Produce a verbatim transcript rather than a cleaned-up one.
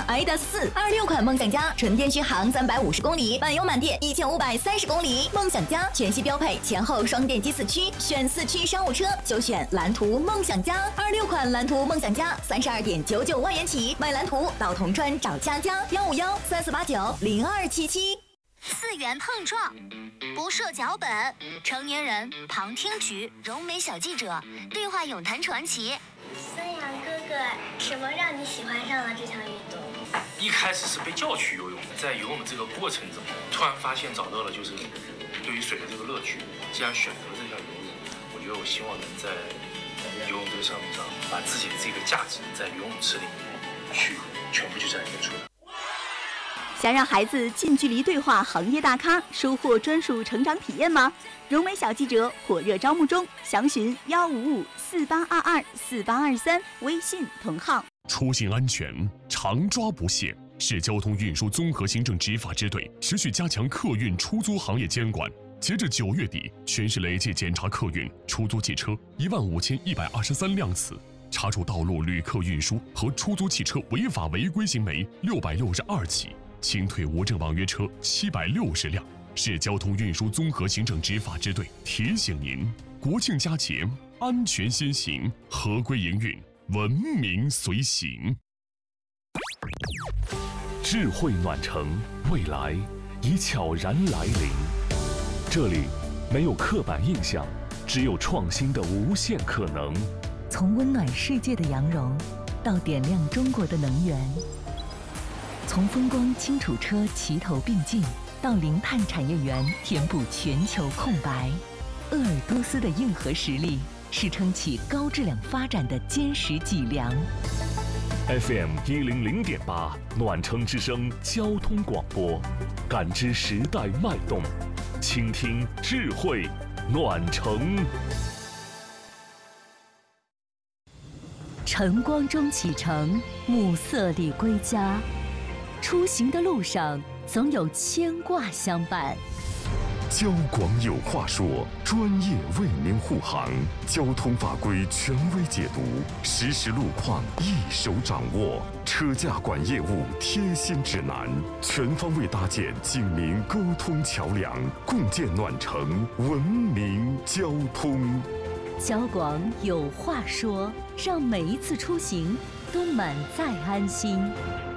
i d a 四二六款梦想家，纯电续航三百五十公里，满油满电一千五百三十公里。梦想家全系标配前后双电机四驱，选四驱商务车就选蓝图梦想家。二六款蓝图梦想家三十二点九九万元起，买蓝图到铜川找佳佳，幺五幺三四八九零二七七。 四元碰撞，不设脚本，成年人旁听局，柔美小记者对话咏谈传奇。 孙杨哥哥，什么让你喜欢上了这项运动？ 一开始是被叫去游泳，在游泳这个过程中，突然发现找到了就是对于水的这个乐趣。既然选择了这项游泳，我觉得我希望能在游泳这个项目上，把自己的这个价值在游泳池里面去全部去展现出来。 想让孩子近距离对话行业大咖，收获专属成长体验吗？融美小记者火热招募中，详询幺五五四八二二四八二三，微信同号。 出行安全常抓不懈，市交通运输综合行政执法支队持续加强客运出租行业监管。截至九月底，全市累计检查客运、出租汽车一万五千一百二十三辆次，查处道路旅客运输和出租汽车违法违规行为六百六十二起。清退无证网约车七百六十辆。市交通运输综合行政执法支队提醒您：国庆佳节，安全先行，合规营运，文明随行。智慧暖城，未来已悄然来临。这里没有刻板印象，只有创新的无限可能。 从温暖世界的羊绒，到点亮中国的能源。从风光轻楚车齐头并进，到零碳产业园填补全球空白，鄂尔多斯的硬核实力是撑起高质量发展的坚实脊梁。 F M 一零零点八，暖城之声交通广播，感知时代脉动，倾听智慧暖城。 晨光中启程，暮色里归家。出行的路上，总有牵挂相伴。 交广有话说，专业为您护航，交通法规权威解读，实时路况一手掌握，车驾管业务贴心指南，全方位搭建警民沟通桥梁，共建暖城文明交通。 交广有话说，让每一次出行都满载安心。